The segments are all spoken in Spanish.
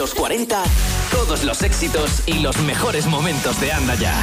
Los 40, todos los éxitos y los mejores momentos de Anda Ya.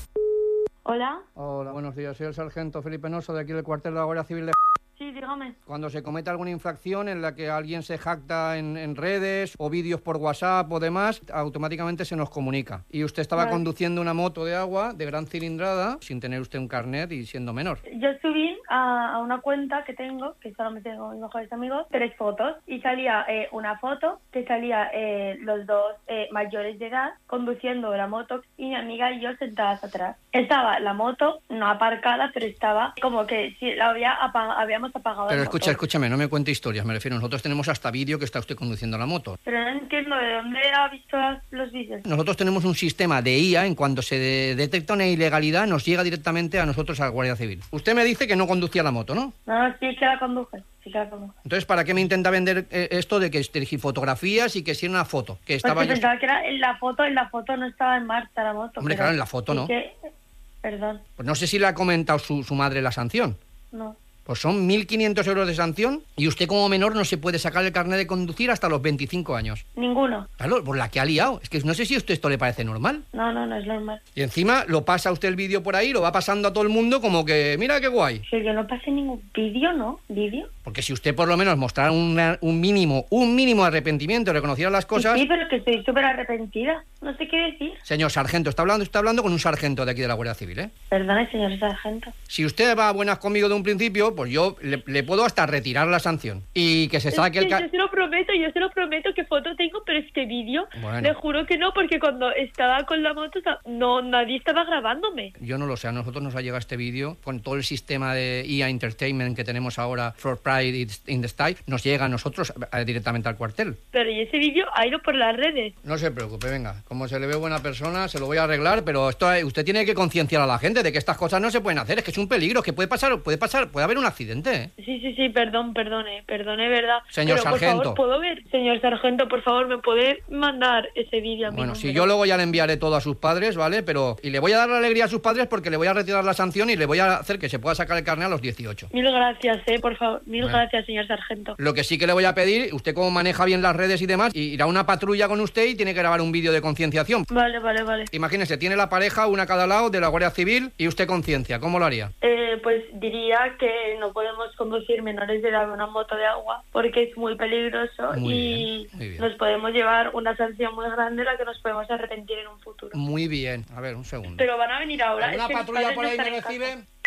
Hola. Hola, buenos días. Soy el sargento Felipe Noso de aquí del cuartel de la Guardia Civil de... Sí, dígame. Cuando se comete alguna infracción en la que alguien se jacta en redes o vídeos por WhatsApp o demás, automáticamente se nos comunica. Y usted estaba conduciendo una moto de agua de gran cilindrada sin tener usted un carnet y siendo menor. Yo subí a una cuenta que tengo, que solamente tengo mis mejores amigos, 3 fotos. Y salía una foto que salía los dos mayores de edad conduciendo la moto y mi amiga y yo sentadas atrás. Estaba la moto no aparcada, pero estaba como que si la habíamos apagado. Pero escúchame, no me cuente historias, me refiero. Nosotros tenemos hasta vídeo que está usted conduciendo la moto. Pero no entiendo de dónde ha visto los vídeos. Nosotros tenemos un sistema de IA, en cuanto se detecta una ilegalidad, nos llega directamente a nosotros, a la Guardia Civil. Usted me dice que no conducía la moto, ¿no? No, sí que la conduje. Entonces, ¿para qué me intenta vender esto de que fotografías y que si era una foto? Que estaba pues pensaba que era en la foto no estaba en marcha la moto. Hombre, claro, en la foto no. Perdón. Pues no sé si le ha comentado su madre la sanción. No. Pues son 1.500 euros de sanción y usted como menor no se puede sacar el carnet de conducir hasta los 25 años. Ninguno. Claro, por la que ha liado. Es que no sé si a usted esto le parece normal. No es normal. Y encima lo pasa usted el vídeo por ahí, lo va pasando a todo el mundo como que, mira qué guay. Si yo no pasé ningún vídeo, ¿no? ¿Vídeo? Porque si usted por lo menos mostrara un mínimo arrepentimiento, reconociera las cosas... Sí, pero que estoy súper arrepentida. No sé qué decir. Señor sargento, está hablando con un sargento de aquí de la Guardia Civil, ¿eh? Perdone, señor sargento. Si usted va a buenas conmigo de un principio, pues yo le puedo hasta retirar la sanción. Y que se saque el... Yo se lo prometo que foto tengo, pero este vídeo, le juro que no, porque cuando estaba con la moto, nadie estaba grabándome. Yo no lo sé, a nosotros nos ha llegado este vídeo con todo el sistema de IA Entertainment que tenemos ahora, For Pride in the Sky, nos llega a nosotros directamente al cuartel. Pero y ese vídeo ha ido por las redes. No se preocupe, venga, como se le ve buena persona, se lo voy a arreglar, pero esto usted tiene que concienciar a la gente de que estas cosas no se pueden hacer, es que es un peligro, que puede haber un accidente, ¿eh? Sí, perdone, ¿verdad? Señor pero, sargento. por favor, ¿puedo ver? Señor sargento, por favor, ¿me puede mandar ese vídeo a mí? Bueno, si yo luego ya le enviaré todo a sus padres, ¿vale? Y le voy a dar la alegría a sus padres porque le voy a retirar la sanción y le voy a hacer que se pueda sacar el carnet a los 18. Mil gracias, por favor, gracias, señor sargento. Lo que sí que le voy a pedir, usted como maneja bien las redes y demás, irá una patrulla con usted y tiene que grabar un vídeo de concienciación. Vale. Imagínese, tiene la pareja, una a cada lado, de la Guardia Civil y usted conciencia, ¿cómo lo haría? Pues diría que no podemos conducir menores de edad en una moto de agua porque es muy peligroso y nos podemos llevar una sanción muy grande la que nos podemos arrepentir en un futuro. Muy bien, a ver, un segundo. Pero van a venir ahora. ¿Una patrulla por ahí me recibe?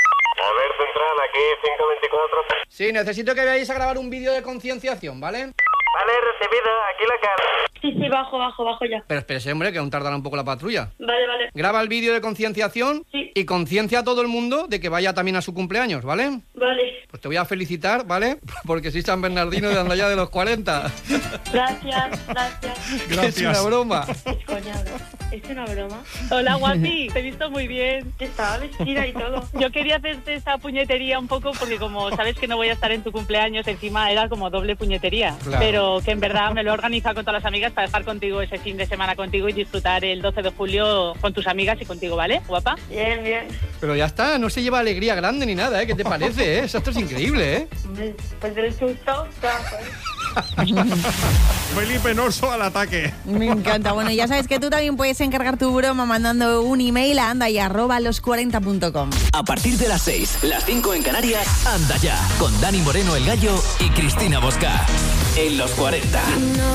A ver, central, aquí 524. Sí, necesito que vayáis a grabar un vídeo de concienciación, ¿vale? Vale, recibido, aquí la cara. Sí, bajo ya. Pero espérese, hombre, que aún tardará un poco la patrulla. Vale. Graba el vídeo de concienciación y conciencia a todo el mundo de que vaya también a su cumpleaños, ¿vale? Vale. Pues te voy a felicitar, ¿vale? Porque soy San Bernardino de Anda Ya de los 40. Gracias. Es una broma. Es coñado. ¿Es una broma? Hola, guapi. Te he visto muy bien. Estaba vestida y todo. Yo quería hacerte esa puñetería un poco porque como sabes que no voy a estar en tu cumpleaños, encima era como doble puñetería. Claro. Pero que en verdad me lo he organizado con todas las amigas para estar contigo ese fin de semana contigo y disfrutar el 12 de julio con tus amigas y contigo, ¿vale, guapa? Bien. Pero ya está, no se lleva alegría grande ni nada, ¿eh? ¿Qué te parece, eh? Esto es increíble, ¿eh? Pues del susto, Felipe Noso al ataque. Me encanta. Bueno, ya sabes que tú también puedes encargar tu broma mandando un email a andaya@los40.com. A partir de las 6, las 5 en Canarias, Anda Ya, con Dani Moreno el Gallo y Cristina Bosca. En los 40.